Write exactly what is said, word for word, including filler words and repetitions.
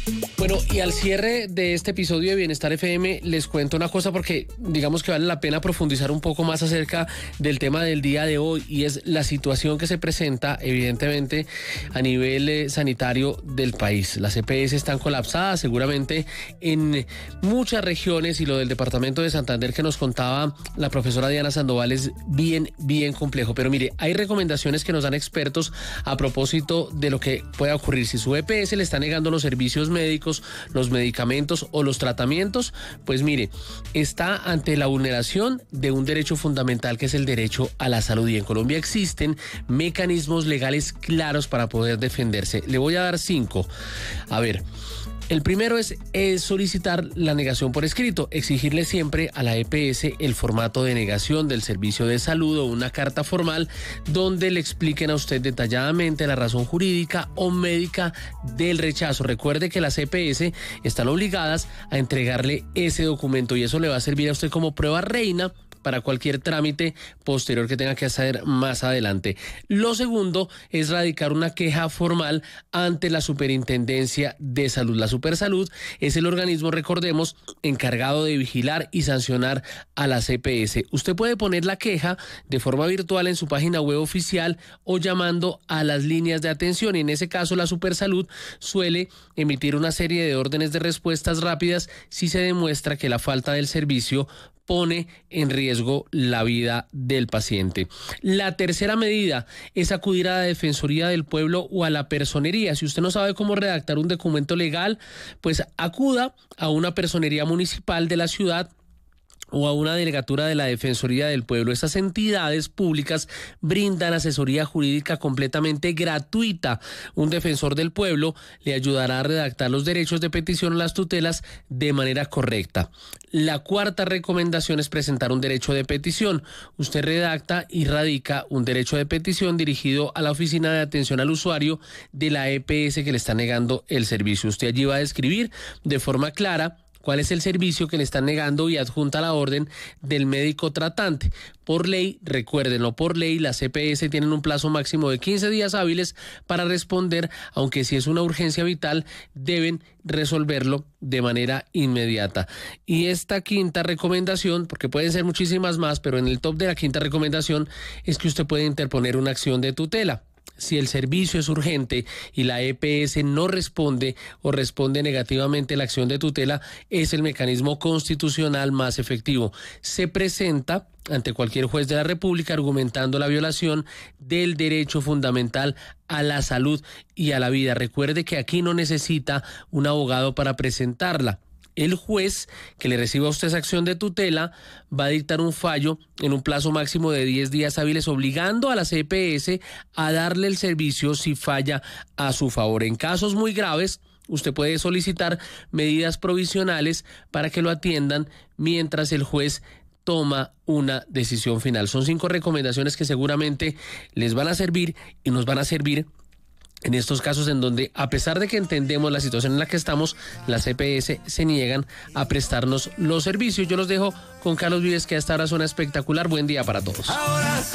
Bueno, y al cierre de este episodio de Bienestar F M les cuento una cosa porque digamos que vale la pena profundizar un poco más acerca del tema del día de hoy, y es la situación que se presenta evidentemente a nivel eh, sanitario del país. Las E P S están colapsadas seguramente en muchas regiones, y lo del departamento de Santander que nos contaba la profesora Diana Sandoval es bien, bien complejo. Pero mire, hay recomendaciones que nos dan expertos a propósito de lo que pueda ocurrir si su E P S le está negando los servicios médicos, los medicamentos o los tratamientos. Pues mire, está ante la vulneración de un derecho fundamental que es el derecho a la salud, y en Colombia existen mecanismos legales claros para poder defenderse. Le voy a dar cinco. A ver, el primero es, es solicitar la negación por escrito, exigirle siempre a la E P S el formato de negación del servicio de salud o una carta formal donde le expliquen a usted detalladamente la razón jurídica o médica del rechazo. Recuerde que las E P S están obligadas a entregarle ese documento, y eso le va a servir a usted como prueba reina para cualquier trámite posterior que tenga que hacer más adelante. Lo segundo es radicar una queja formal ante la Superintendencia de Salud. La Supersalud es el organismo, recordemos, encargado de vigilar y sancionar a las E P S. Usted puede poner la queja de forma virtual en su página web oficial o llamando a las líneas de atención, y en ese caso la Supersalud suele emitir una serie de órdenes de respuestas rápidas si se demuestra que la falta del servicio pone en riesgo la vida del paciente. La tercera medida es acudir a la Defensoría del Pueblo o a la Personería. Si usted no sabe cómo redactar un documento legal, pues acuda a una personería municipal de la ciudad o a una delegatura de la Defensoría del Pueblo. Estas entidades públicas brindan asesoría jurídica completamente gratuita. Un defensor del pueblo le ayudará a redactar los derechos de petición a las tutelas de manera correcta. La cuarta recomendación es presentar un derecho de petición. Usted redacta y radica un derecho de petición dirigido a la Oficina de Atención al Usuario de la E P S que le está negando el servicio. Usted allí va a describir de forma clara cuál es el servicio que le están negando y adjunta la orden del médico tratante. Por ley, recuérdenlo, por ley las E P S tienen un plazo máximo de quince días hábiles para responder, aunque si es una urgencia vital deben resolverlo de manera inmediata. Y esta quinta recomendación, porque pueden ser muchísimas más, pero en el top de la quinta recomendación es que usted puede interponer una acción de tutela. Si el servicio es urgente y la E P S no responde o responde negativamente a la acción de tutela, es el mecanismo constitucional más efectivo. Se presenta ante cualquier juez de la República argumentando la violación del derecho fundamental a la salud y a la vida. Recuerde que aquí no necesita un abogado para presentarla. El juez que le reciba a usted esa acción de tutela va a dictar un fallo en un plazo máximo de diez días hábiles, obligando a las E P S a darle el servicio si falla a su favor. En casos muy graves, usted puede solicitar medidas provisionales para que lo atiendan mientras el juez toma una decisión final. Son cinco recomendaciones que seguramente les van a servir y nos van a servir en estos casos en donde, a pesar de que entendemos la situación en la que estamos, las E P S se niegan a prestarnos los servicios. Yo los dejo con Carlos Vives, que hasta ahora suena espectacular. Buen día para todos.